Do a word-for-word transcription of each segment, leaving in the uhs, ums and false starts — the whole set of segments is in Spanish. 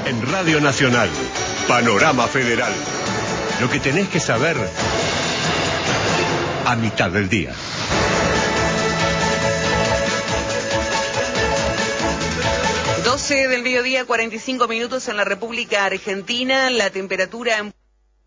En Radio Nacional, Panorama Federal. Lo que tenés que saber a mitad del día. doce del mediodía, cuarenta y cinco minutos en la República Argentina. La temperatura en...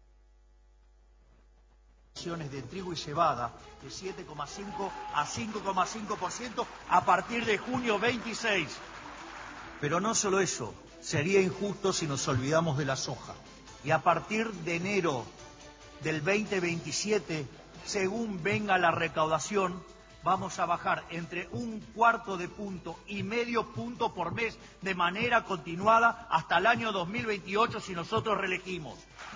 de trigo y cebada de siete coma cinco a cinco coma cinco por ciento a partir de junio veintiséis. Pero no solo eso, sería injusto si nos olvidamos de la soja. Y a partir de enero del veinte veintisiete, según venga la recaudación, vamos a bajar entre un cuarto de punto y medio punto por mes de manera continuada hasta el año dos mil veintiocho si nosotros reelegimos.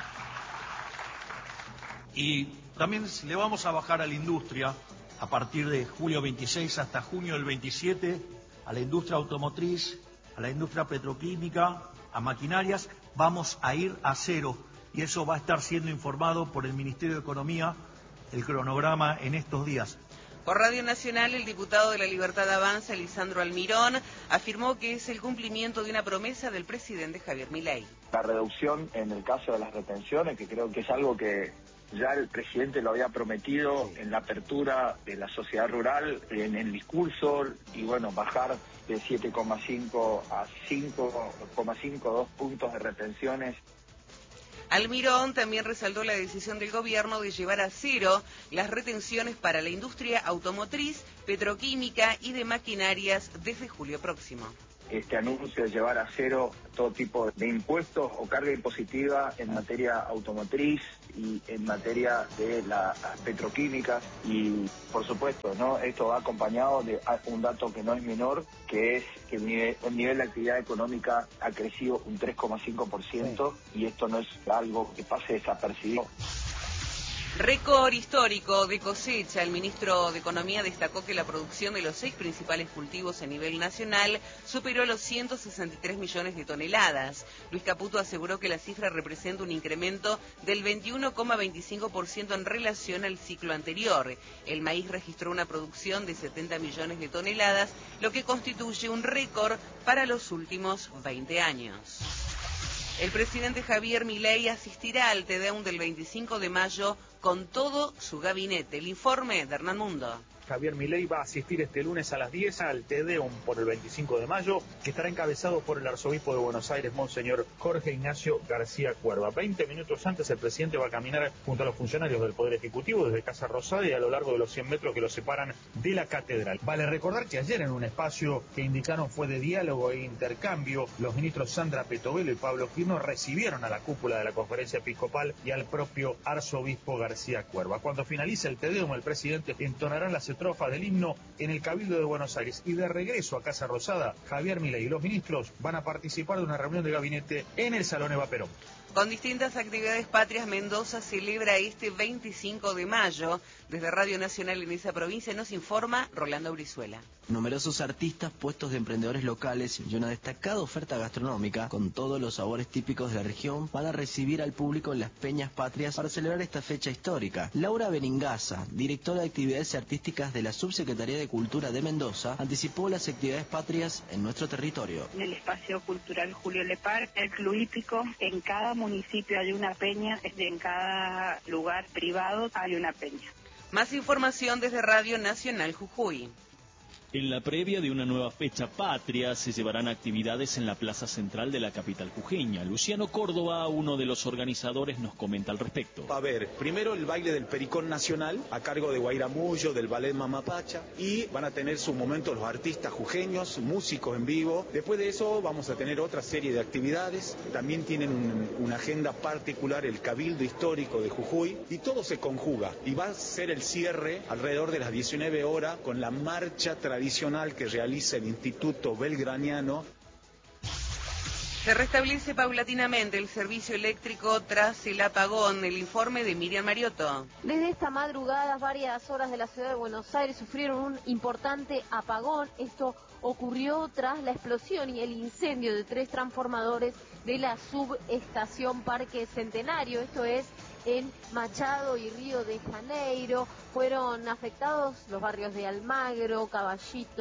Y también le vamos a bajar a la industria a partir de julio veintiséis hasta junio del veintisiete, a la industria automotriz, a la industria petroquímica, a maquinarias, vamos a ir a cero. Y eso va a estar siendo informado por el Ministerio de Economía, el cronograma en estos días. Por Radio Nacional, el diputado de la Libertad Avanza, Lisandro Almirón, afirmó que es el cumplimiento de una promesa del presidente Javier Milei. La reducción en el caso de las retenciones, que creo que es algo que ya el presidente lo había prometido en la apertura de la sociedad rural, en el discurso, y bueno, bajar de siete coma cinco a cinco coma cinco, dos puntos de retenciones. Almirón también resaltó la decisión del gobierno de llevar a cero las retenciones para la industria automotriz, petroquímica y de maquinarias desde julio próximo. Este anuncio de llevar a cero todo tipo de impuestos o carga impositiva en materia automotriz y en materia de las petroquímicas, y por supuesto, ¿no? Esto va acompañado de un dato que no es menor, que es que el nivel, el nivel de actividad económica ha crecido un tres coma cinco por ciento, sí. Y esto no es algo que pase desapercibido. Récord histórico de cosecha. El ministro de Economía destacó que la producción de los seis principales cultivos a nivel nacional superó los ciento sesenta y tres millones de toneladas. Luis Caputo aseguró que la cifra representa un incremento del veintiuno coma veinticinco por ciento en relación al ciclo anterior. El maíz registró una producción de setenta millones de toneladas, lo que constituye un récord para los últimos veinte años. El presidente Javier Milei asistirá al Te Deum del veinticinco de mayo con todo su gabinete. El informe de Hernán Mundo. Javier Milei va a asistir este lunes a las diez al Te Deum por el veinticinco de mayo, que estará encabezado por el arzobispo de Buenos Aires, Monseñor Jorge Ignacio García Cuerva. Veinte minutos antes, el presidente va a caminar junto a los funcionarios del Poder Ejecutivo desde Casa Rosada y a lo largo de los cien metros que los separan de la catedral. Vale recordar que ayer, en un espacio que indicaron fue de diálogo e intercambio, los ministros Sandra Petovelo y Pablo Quirno recibieron a la cúpula de la Conferencia Episcopal y al propio arzobispo García Cuerva. Cuando finalice el Te Deum, el presidente entonará las estrofa del himno en el Cabildo de Buenos Aires, y de regreso a Casa Rosada, Javier Milei y los ministros van a participar de una reunión de gabinete en el Salón Eva Perón. Con distintas actividades patrias, Mendoza celebra este veinticinco de mayo. Desde Radio Nacional en esa provincia nos informa Rolando Brizuela. Numerosos artistas, puestos de emprendedores locales y una destacada oferta gastronómica con todos los sabores típicos de la región van a recibir al público en las peñas patrias para celebrar esta fecha histórica. Laura Beningaza, directora de actividades artísticas de la Subsecretaría de Cultura de Mendoza, anticipó las actividades patrias en nuestro territorio. En el espacio cultural Julio Lepar, el Club Hípico, en cada municipio hay una peña, en cada lugar privado hay una peña. Más información desde Radio Nacional Jujuy. En la previa de una nueva fecha patria se llevarán actividades en la plaza central de la capital jujeña. Luciano Córdoba, uno de los organizadores, nos comenta al respecto. A ver, primero el baile del Pericón Nacional a cargo de Guaira Mullo, del Ballet Mamapacha, y van a tener su momento los artistas jujeños, músicos en vivo. Después de eso vamos a tener otra serie de actividades. También tienen un, una agenda particular el Cabildo Histórico de Jujuy, y todo se conjuga. Y va a ser el cierre alrededor de las diecinueve horas con la marcha tradicional que realiza el Instituto Belgraniano. Se restablece paulatinamente el servicio eléctrico tras el apagón. El informe de Miriam Mariotto. Desde esta madrugada, varias horas de la ciudad de Buenos Aires sufrieron un importante apagón. Esto ocurrió tras la explosión y el incendio de tres transformadores de la subestación Parque Centenario. Esto es en Machado y Río de Janeiro. Fueron afectados los barrios de Almagro, Caballito,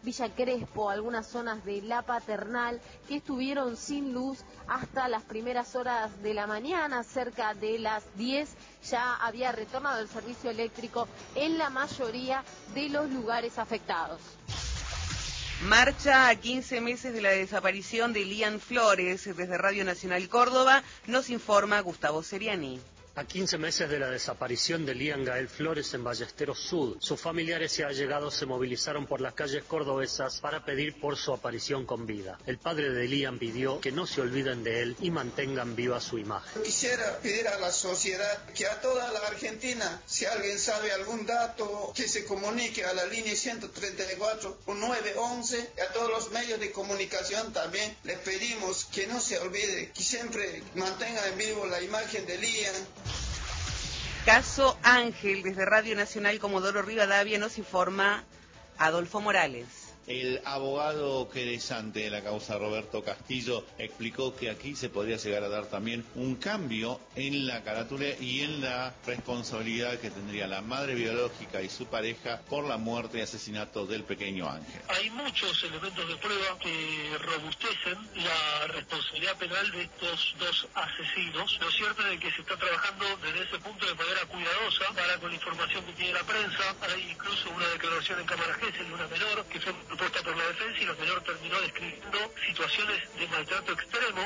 Villa Crespo, algunas zonas de La Paternal, que estuvieron sin luz hasta las primeras horas de la mañana. Cerca de las diez ya había retornado el servicio eléctrico en la mayoría de los lugares afectados. Marcha a quince meses de la desaparición de Lian Flores. Desde Radio Nacional Córdoba nos informa Gustavo Seriani. A quince meses de la desaparición de Lian Gael Flores en Ballesteros Sud, sus familiares y allegados se movilizaron por las calles cordobesas para pedir por su aparición con vida. El padre de Lian pidió que no se olviden de él y mantengan viva su imagen. Quisiera pedir a la sociedad que a toda la Argentina, si alguien sabe algún dato, que se comunique a la línea ciento treinta y cuatro o nueve once. A todos los medios de comunicación también les pedimos que no se olvide, que siempre mantengan en vivo la imagen de Lian. Caso Ángel, desde Radio Nacional Comodoro Rivadavia nos informa Adolfo Morales. El abogado querellante de la causa, Roberto Castillo, explicó que aquí se podría llegar a dar también un cambio en la carátula y en la responsabilidad que tendría la madre biológica y su pareja por la muerte y asesinato del pequeño Ángel. Hay muchos elementos de prueba que robustecen la responsabilidad penal de estos dos asesinos. Lo cierto es que se está trabajando desde ese punto de manera cuidadosa para con la información que tiene la prensa. Hay incluso una declaración en cámara Gesell de una menor que fue propuesta por la defensa y la menor terminó describiendo situaciones de maltrato extremo.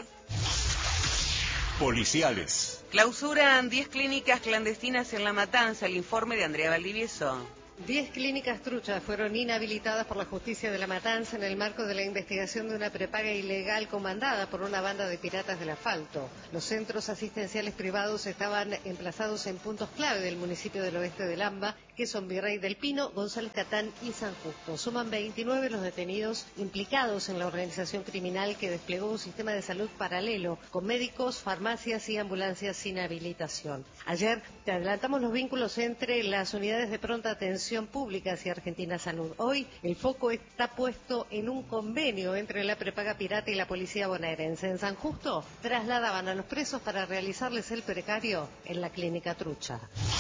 Policiales. Clausuran diez clínicas clandestinas en La Matanza. El informe de Andrea Valdivieso. Diez clínicas truchas fueron inhabilitadas por la justicia de La Matanza en el marco de la investigación de una prepaga ilegal comandada por una banda de piratas del asfalto. Los centros asistenciales privados estaban emplazados en puntos clave del municipio del oeste de Lamba, que son Virrey del Pino, González Catán y San Justo. Suman veintinueve los detenidos implicados en la organización criminal que desplegó un sistema de salud paralelo, con médicos, farmacias y ambulancias sin habilitación. Ayer te adelantamos los vínculos entre las unidades de pronta atención públicas y Argentina Salud. Hoy el foco está puesto en un convenio entre la prepaga pirata y la policía bonaerense. En San Justo trasladaban a los presos para realizarles el precario en la clínica trucha.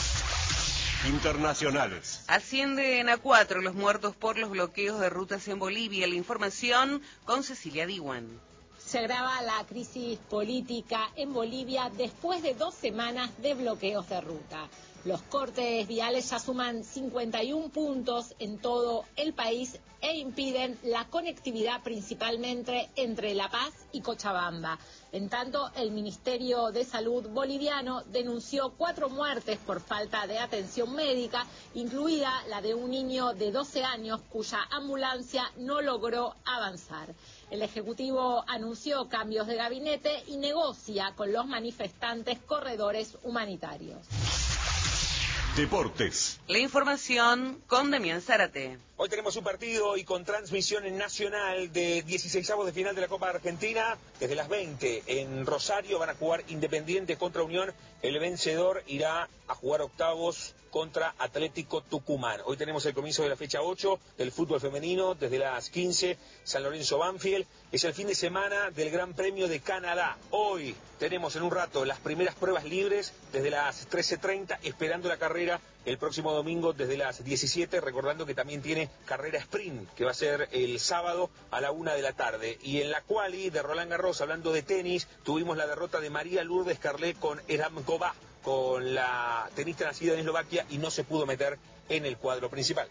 Internacionales. Ascienden a cuatro los muertos por los bloqueos de rutas en Bolivia. La información con Cecilia Diwan. Se agrava la crisis política en Bolivia después de dos semanas de bloqueos de ruta. Los cortes viales ya suman cincuenta y un puntos en todo el país e impiden la conectividad principalmente entre La Paz y Cochabamba. En tanto, el Ministerio de Salud boliviano denunció cuatro muertes por falta de atención médica, incluida la de un niño de doce años cuya ambulancia no logró avanzar. El Ejecutivo anunció cambios de gabinete y negocia con los manifestantes corredores humanitarios. Deportes. La información con Demián Zárate. Hoy tenemos un partido y con transmisión en nacional de dieciseisavos de final de la Copa Argentina. Desde las veinte en Rosario van a jugar Independiente contra Unión. El vencedor irá a jugar octavos contra Atlético Tucumán. Hoy tenemos el comienzo de la fecha ocho del fútbol femenino desde las quince, San Lorenzo Banfield. Es el fin de semana del Gran Premio de Canadá. Hoy tenemos en un rato las primeras pruebas libres desde las trece treinta, esperando la carrera el próximo domingo desde las diecisiete, recordando que también tiene carrera sprint, que va a ser el sábado a la una de la tarde. Y en la quali de Roland Garros, hablando de tenis, tuvimos la derrota de María Lourdes Carlet con Eramkova, con la tenista nacida en Eslovaquia, y no se pudo meter en el cuadro principal.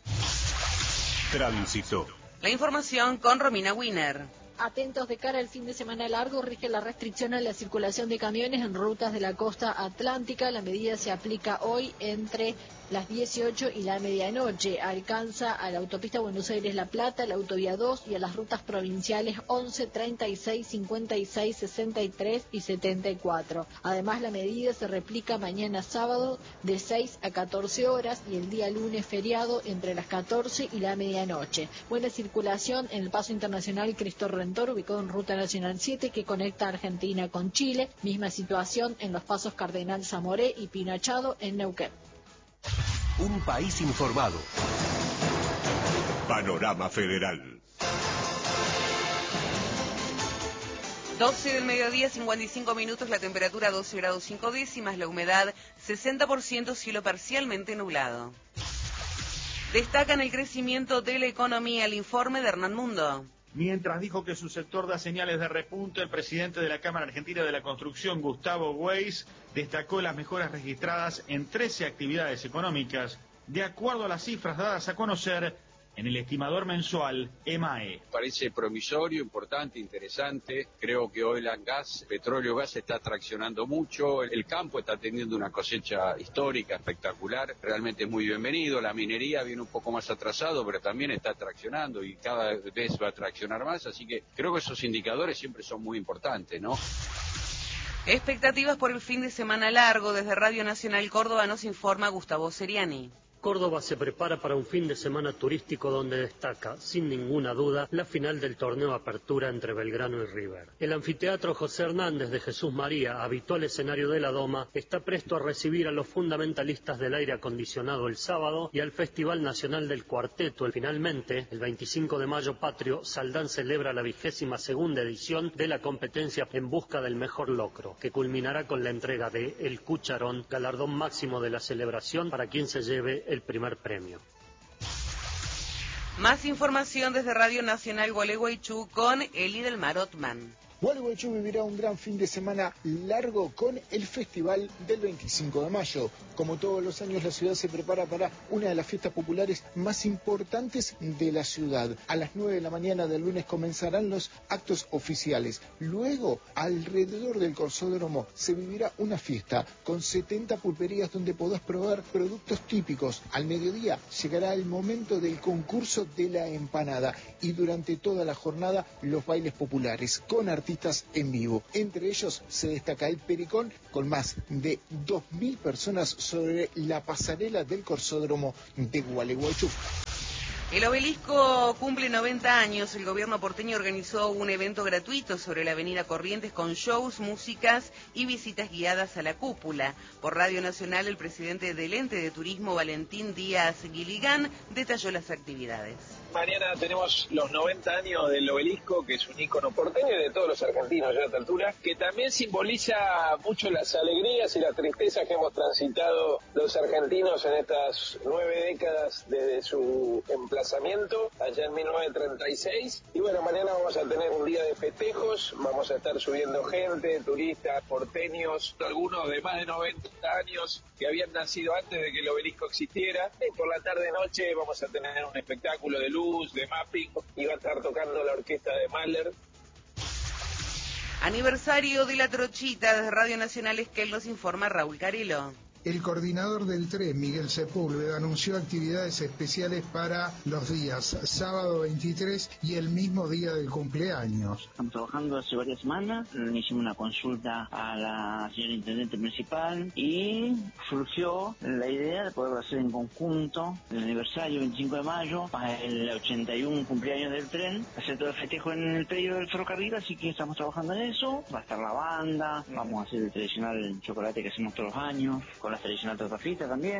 Tránsito. La información con Romina Wiener. Atentos, de cara al fin de semana largo, rige la restricción a la circulación de camiones en rutas de la costa atlántica. La medida se aplica hoy entre las dieciocho y la medianoche. Alcanza a la autopista Buenos Aires-La Plata, la autovía dos y a las rutas provinciales once, treinta y seis, cincuenta y seis, sesenta y tres y setenta y cuatro. Además, la medida se replica mañana sábado de seis a catorce horas y el día lunes feriado entre las catorce y la medianoche. Buena circulación en el paso internacional Cristo Redentor, ubicado en Ruta Nacional siete, que conecta Argentina con Chile. Misma situación en los pasos Cardenal Zamoré y Pinachado en Neuquén. Un país informado. Panorama Federal. doce del mediodía, cincuenta y cinco minutos, la temperatura doce grados cinco décimas, la humedad sesenta por ciento, cielo parcialmente nublado. Destacan el crecimiento de la economía, el informe de Hernán Mundo. Mientras dijo que su sector da señales de repunte, el presidente de la Cámara Argentina de la Construcción, Gustavo Weiss, destacó las mejoras registradas en trece actividades económicas, de acuerdo a las cifras dadas a conocer en el estimador mensual E M A E. Parece promisorio, importante, interesante. Creo que hoy el gas, petróleo gas está traccionando mucho. El campo está teniendo una cosecha histórica, espectacular. Realmente es muy bienvenido. La minería viene un poco más atrasado, pero también está traccionando y cada vez va a traccionar más. Así que creo que esos indicadores siempre son muy importantes, ¿no? Expectativas por el fin de semana largo. Desde Radio Nacional Córdoba nos informa Gustavo Seriani. Córdoba se prepara para un fin de semana turístico donde destaca, sin ninguna duda, la final del torneo Apertura entre Belgrano y River. El anfiteatro José Hernández de Jesús María, habitual escenario de la Doma, está presto a recibir a los fundamentalistas del aire acondicionado el sábado y al Festival Nacional del Cuarteto. Finalmente, el veinticinco de mayo patrio, Saldán celebra la vigésima segunda edición de la competencia en busca del mejor locro, que culminará con la entrega de El Cucharón, galardón máximo de la celebración para quien se lleve el el primer premio. Más información desde Radio Nacional Gualeguaychú con Eli del Mar Otman. Gualeguaychú vivirá un gran fin de semana largo con el festival del veinticinco de mayo. Como todos los años, la ciudad se prepara para una de las fiestas populares más importantes de la ciudad. A las nueve de la mañana del lunes comenzarán los actos oficiales. Luego, alrededor del Corsódromo, se vivirá una fiesta con setenta pulperías donde podrás probar productos típicos. Al mediodía llegará el momento del concurso de la empanada y durante toda la jornada los bailes populares con artistas en vivo. Entre ellos se destaca el Pericón con más de dos mil personas sobre la pasarela del Corsódromo de Gualeguaychú. El Obelisco cumple noventa años. El gobierno porteño organizó un evento gratuito sobre la avenida Corrientes con shows, músicas y visitas guiadas a la cúpula. Por Radio Nacional, el presidente del ente de turismo, Valentín Díaz Guiligán, detalló las actividades. Mañana tenemos los noventa años del Obelisco, que es un ícono porteño y de todos los argentinos ya a esta altura, que también simboliza mucho las alegrías y las tristezas que hemos transitado los argentinos en estas nueve décadas desde su emplazamiento, allá en mil novecientos treinta y seis. Y bueno, mañana vamos a tener un día de festejos, vamos a estar subiendo gente, turistas, porteños, algunos de más de noventa años que habían nacido antes de que el Obelisco existiera. Y por la tarde-noche vamos a tener un espectáculo de luz, de mapping, y va a estar tocando la orquesta de Mahler. Aniversario de la Trochita. Desde Radio Nacional Esquel nos informa Raúl Carilo. El coordinador del T R E, Miguel Sepúlveda, anunció actividades especiales para los días sábado veintitrés y el mismo día del cumpleaños. Estamos trabajando hace varias semanas, le hicimos una consulta a la señora Intendente Municipal y surgió la idea de poder hacer en conjunto el aniversario veinticinco de mayo, para el ochenta y uno cumpleaños del tren, hacer todo el festejo en el predio del ferrocarril, así que estamos trabajando en eso. Va a estar la banda, vamos a hacer el tradicional chocolate que hacemos todos los años, con la tradicional torta frita también.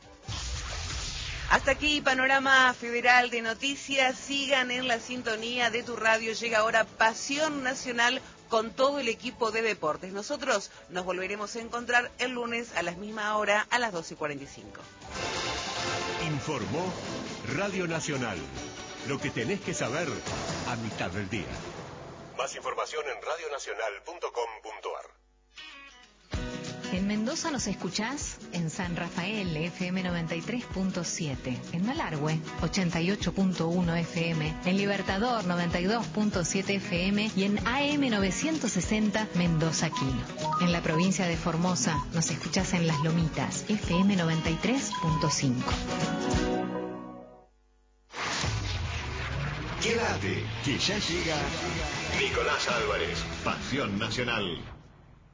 Hasta aquí Panorama Federal de Noticias. Sigan en la sintonía de tu radio. Llega ahora Pasión Nacional con todo el equipo de deportes. Nosotros nos volveremos a encontrar el lunes a la misma hora, a las doce y cuarenta y cinco. Informó Radio Nacional. Lo que tenés que saber a mitad del día. Más información en radio nacional punto com punto ar. En Mendoza nos escuchás en San Rafael, F M noventa y tres punto siete, en Malargüe, ochenta y ocho punto uno F M, en Libertador, noventa y dos punto siete F M y en A M novecientos sesenta Mendoza Quino. En la provincia de Formosa nos escuchás en Las Lomitas, F M noventa y tres punto cinco. Quédate, que ya llega Nicolás Álvarez, Pasión Nacional.